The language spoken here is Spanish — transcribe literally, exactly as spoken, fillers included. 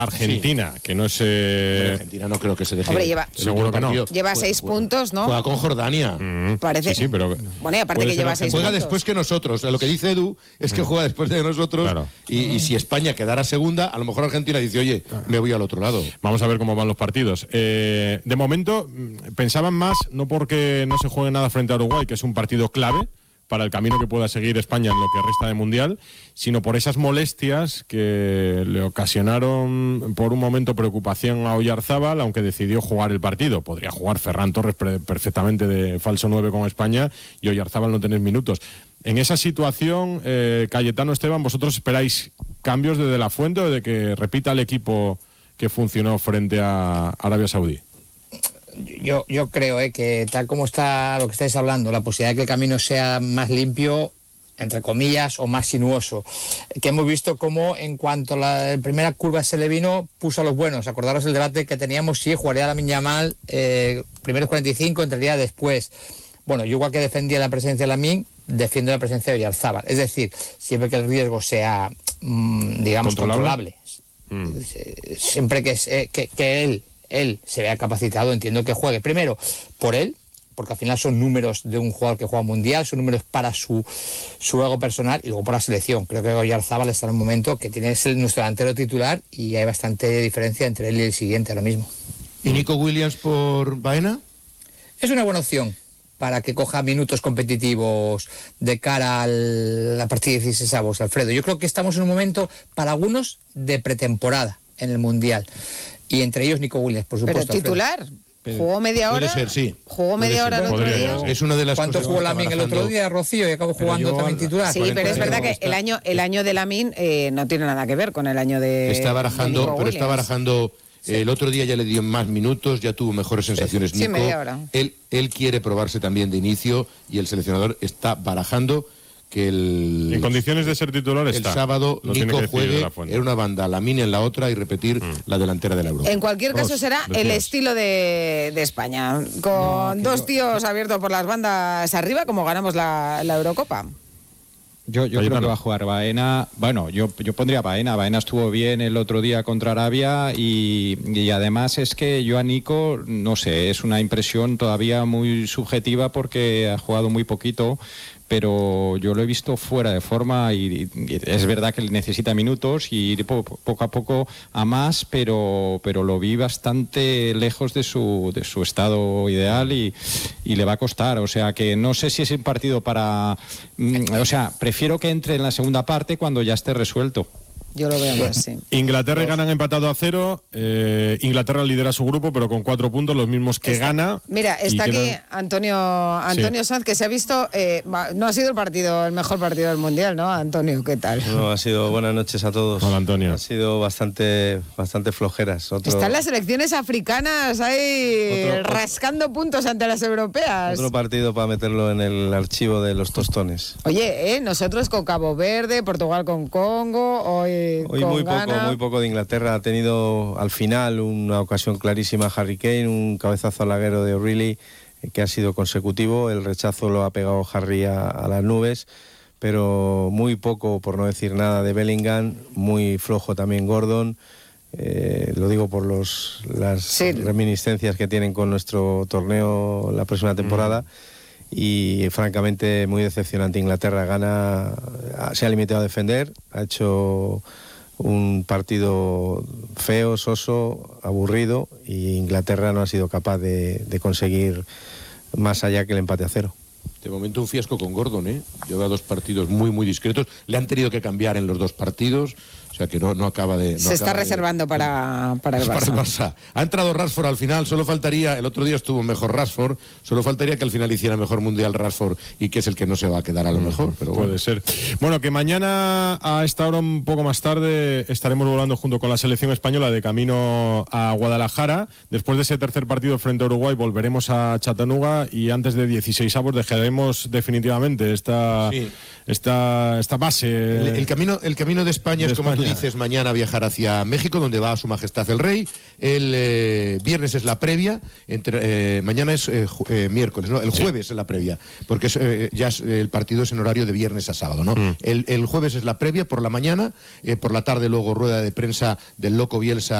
Argentina, sí. que no es... Eh... Argentina no creo que se deje. Hombre, lleva, seguro que no. Lleva seis juega, puntos, ¿no? Juega con Jordania. Mm, Parece. Sí, sí, pero... Bueno, y aparte que lleva seis juega puntos. después que nosotros. Lo que dice Edu es que mm. juega después de nosotros. Claro. Y, y si España quedara segunda, a lo mejor Argentina dice, oye, me voy al otro lado. Vamos a ver cómo van los partidos. Eh, de momento, pensaban más, no porque no se juegue nada frente a Uruguay, que es un partido clave para el camino que pueda seguir España en lo que resta de Mundial, sino por esas molestias que le ocasionaron por un momento preocupación a Oyarzábal, aunque decidió jugar el partido. Podría jugar Ferran Torres perfectamente de falso nueve con España y Oyarzábal no tener minutos. En esa situación, eh, Cayetano, Esteban, ¿vosotros esperáis cambios de De la Fuente o de que repita el equipo que funcionó frente a Arabia Saudí? Yo, yo creo eh, que tal como está lo que estáis hablando, la posibilidad de que el camino sea más limpio, entre comillas, o más sinuoso, que hemos visto cómo en cuanto la primera curva se le vino, puso a los buenos. Acordaros el debate que teníamos, si jugaría Lamine Yamal, eh, primeros cuarenta y cinco, entraría después. Bueno, yo igual que defendía la presencia de Lamine, defiendo la presencia de Oyarzábal. Es decir, siempre que el riesgo sea, mmm, digamos, controlable, controlable mm. siempre que, que, que él... él se vea capacitado, entiendo que juegue. Primero, por él, porque al final son números de un jugador que juega mundial, son números para su, su ego personal, y luego por la selección. Creo que Oyarzábal está en un momento que tiene es nuestro delantero titular y hay bastante diferencia entre él y el siguiente ahora mismo. ¿Y Nico Williams por Baena? Es una buena opción para que coja minutos competitivos de cara a la partida de dieciséis avos, Alfredo. Yo creo que estamos en un momento, para algunos, de pretemporada en el Mundial. Y entre ellos Nico Williams, por supuesto. Pero titular. Pero jugó media hora. Puede ser, sí. Jugó media hora el otro día. Es una de las ¿Cuánto cosas jugó Lamine el otro día, Rocío? Y acabó jugando yo, también titular. Sí, pero es verdad que el año el año de Lamine eh, no tiene nada que ver con el año de. Está barajando, pero Williams. está barajando. Sí. El otro día ya le dio más minutos, ya tuvo mejores sensaciones. Sí, Nico. sí, media hora. Él, él quiere probarse también de inicio y el seleccionador está barajando que el... En condiciones de ser titular el está. El sábado Nico juegue en una banda, Lamine en la otra y repetir mm. la delantera de la Europa. En cualquier caso Vamos, será decías. el estilo de, de España, con no, dos no. tíos abiertos por las bandas arriba, como ganamos la, la Eurocopa. Yo, yo creo que va a jugar Baena. Bueno, yo, yo pondría Baena. Baena estuvo bien el otro día contra Arabia y, y además es que yo a Nico, no sé, es una impresión todavía muy subjetiva porque ha jugado muy poquito, pero yo lo he visto fuera de forma y, y es verdad que necesita minutos y ir po, poco a poco a más, pero, pero lo vi bastante lejos de su, de su estado ideal y, y le va a costar. O sea que no sé si es un partido para... O sea, prefiero que entre en la segunda parte cuando ya esté resuelto. Yo lo veo más, sí. Inglaterra y Ghana han empatado a cero. Eh, Inglaterra lidera su grupo, pero con cuatro puntos, los mismos que está, Ghana. Mira, está aquí quedan... Antonio Antonio sí. Sanz, que se ha visto. Eh, no ha sido el partido, el mejor partido del mundial, ¿no, Antonio? ¿Qué tal? No, ha sido buenas noches a todos. Hola, Antonio. Ha sido bastante, bastante flojeras. Otro... Están las selecciones africanas ahí otro, rascando puntos ante las europeas. Otro partido para meterlo en el archivo de los tostones. Oye, eh, nosotros con Cabo Verde, Portugal con Congo, hoy, hoy con muy Ghana. poco, muy poco de Inglaterra. Ha tenido al final una ocasión clarísima Harry Kane, un cabezazo al larguero de O'Reilly que ha sido consecutivo. El rechazo lo ha pegado Harry a, a las nubes, pero muy poco, por no decir nada, de Bellingham. Muy flojo también Gordon. Eh, lo digo por los las sí. reminiscencias que tienen con nuestro torneo la próxima temporada. Mm. Y francamente muy decepcionante. Inglaterra gana, se ha limitado a defender, ha hecho un partido feo, soso, aburrido, y Inglaterra no ha sido capaz de, de conseguir más allá que el empate a cero. De momento un fiasco con Gordon, ¿eh? Lleva dos partidos muy, muy discretos. Le han tenido que cambiar en los dos partidos. O sea que no, no acaba de... No Se está acaba reservando de, para, para el Barça. Para el Barça. Ha entrado Rashford al final, solo faltaría... El otro día estuvo mejor Rashford, solo faltaría que al final hiciera mejor mundial Rashford y que es el que no se va a quedar a lo mejor. Pero Puede bueno. ser. Bueno, que mañana a esta hora un poco más tarde estaremos volando junto con la selección española de camino a Guadalajara. Después de ese tercer partido frente a Uruguay volveremos a Chattanooga y antes de dieciséis avos dejaremos definitivamente esta, sí. esta, esta base. El, el, camino, el camino de España de es como España. Felices mañana viajar hacia México, donde va Su Majestad el Rey. El eh, viernes es la previa, entre, eh, mañana es eh, ju- eh, miércoles, ¿no? El jueves sí. es la previa, porque es, eh, ya es, el partido es en horario de viernes a sábado, ¿no? Mm. El, el jueves es la previa por la mañana, eh, por la tarde luego rueda de prensa del Loco Bielsa